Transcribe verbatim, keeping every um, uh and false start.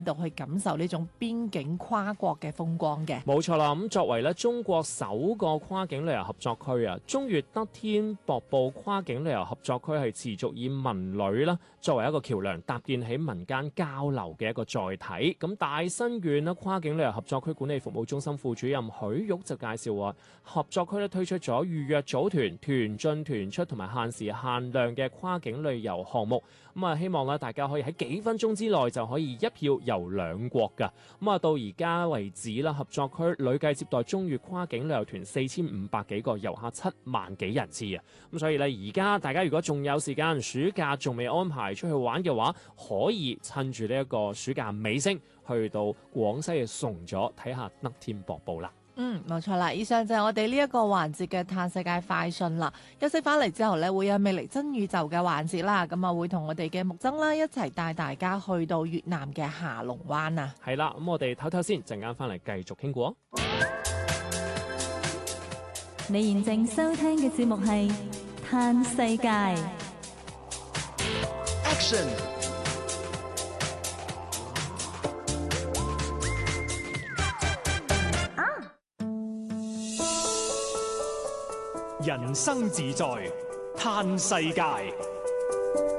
度去感受呢種邊境跨國嘅風光嘅。 冇錯啦，咁作為咧中國首個跨境旅遊合作區啊，中越得天瀑布跨境旅遊合作區係持續以文旅啦作為一個橋梁，搭建起民間交流嘅一個載體。咁大新縣啦跨境旅遊合作區管理服務中心副主任許玉就介紹話，合作區咧推出咗預約組團、團進團出同埋限時限量嘅跨境旅遊項目。咁啊，希望咧大家可以喺幾分鐘之內就可以一票遊兩國㗎。咁啊，到而家為止啦，合作區累計接待中越跨境旅遊團四千五百幾個遊客，七萬幾人次啊。咁所以咧，而家大家如果仲有時間，暑假仲未安排出去玩嘅話，可以趁住呢一個暑假尾聲，去到廣西嘅崇左睇下得天瀑布啦。 嗯，冇錯啦。以上就係我哋呢一個環節嘅嘆世界快訊啦。休息翻嚟之後呢，會有魅力真宇宙嘅環節啦。咁啊，會同我哋嘅木曾啦一齊帶大家去到越南嘅下龍灣啊。 係啦，咁我哋唞唞先，陣間翻嚟繼續傾過。 你現正收聽嘅節目係嘆世界。 Action！人生自在嘆世界。